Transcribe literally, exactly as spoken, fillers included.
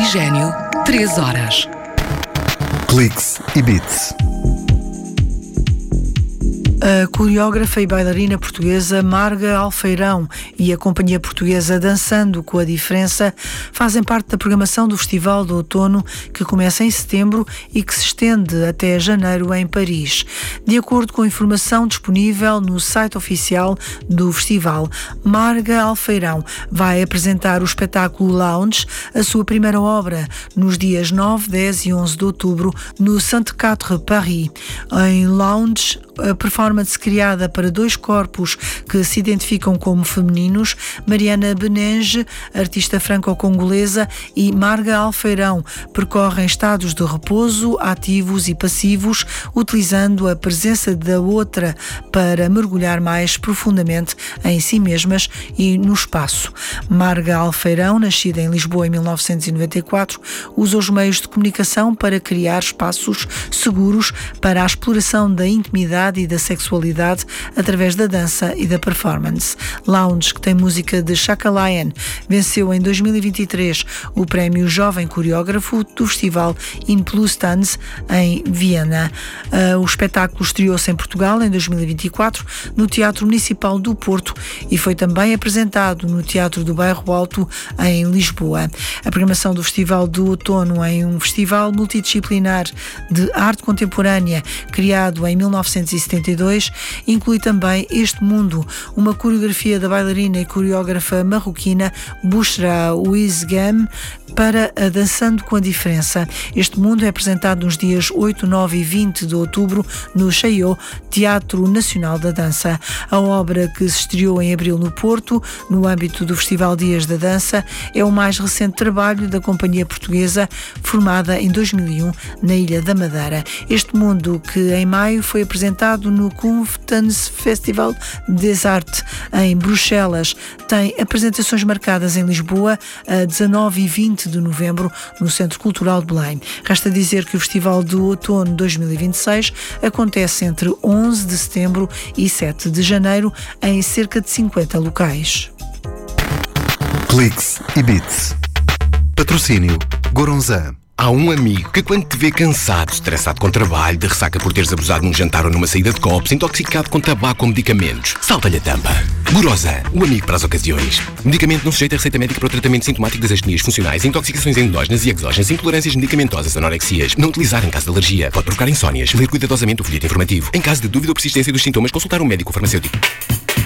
Oxigênio, três horas. Cliques e Beats. A coreógrafa e bailarina portuguesa Marga Alfeirão e a companhia portuguesa Dançando com a Diferença fazem parte da programação do Festival do Outono, que começa em setembro e que se estende até janeiro em Paris. De acordo com a informação disponível no site oficial do festival, Marga Alfeirão vai apresentar o espetáculo Lounge, a sua primeira obra, nos dias nove, dez e onze de outubro no Centre quatro Paris. Em Lounge, a performance criada para dois corpos que se identificam como femininos, Mariana Benenge, artista franco-congolesa, e Marga Alfeirão, percorrem estados de repouso, ativos e passivos, utilizando a presença da outra para mergulhar mais profundamente em si mesmas e no espaço. Marga Alfeirão, nascida em Lisboa em mil novecentos e noventa e quatro, usa os meios de comunicação para criar espaços seguros para a exploração da intimidade e da sexualidade através da dança e da performance. Lounge, que tem música de Chaka Lion, venceu em dois mil e vinte e três o prémio Jovem Coreógrafo do Festival In Plus Tanz em Viena. Uh, o espetáculo estreou-se em Portugal em dois mil e vinte e quatro no Teatro Municipal do Porto e foi também apresentado no Teatro do Bairro Alto em Lisboa. A programação do Festival do Outono é um festival multidisciplinar de arte contemporânea criado em mil novecentos e setenta e dois, inclui também Este Mundo, uma coreografia da bailarina e coreógrafa marroquina Bushra Ouizghem para a Dançando com a Diferença. Este Mundo é apresentado nos dias oito, nove e vinte de outubro no Chaillot, Teatro Nacional da Dança. A obra, que se estreou em abril no Porto, no âmbito do Festival Dias da Dança, é o mais recente trabalho da companhia portuguesa, formada em dois mil e um na Ilha da Madeira. Este Mundo, que em maio foi apresentado no Conference Festival des Arts em Bruxelas, tem apresentações marcadas em Lisboa a dezanove e vinte de novembro no Centro Cultural de Belém. Resta dizer que o Festival do Outono dois mil e vinte e seis acontece entre onze de setembro e sete de janeiro em cerca de cinquenta locais. Cliques e Beats. Patrocínio Goronzan. Há um amigo que, quando te vê cansado, estressado com trabalho, de ressaca por teres abusado num jantar ou numa saída de copos, intoxicado com tabaco ou medicamentos, salta-lhe a tampa. Goronzan, o amigo para as ocasiões. Medicamento não sujeito a receita médica para o tratamento sintomático das astenias funcionais, intoxicações endógenas e exógenas, intolerâncias medicamentosas, anorexias. Não utilizar em caso de alergia. Pode provocar insónias. Ler cuidadosamente o folheto informativo. Em caso de dúvida ou persistência dos sintomas, consultar um médico farmacêutico.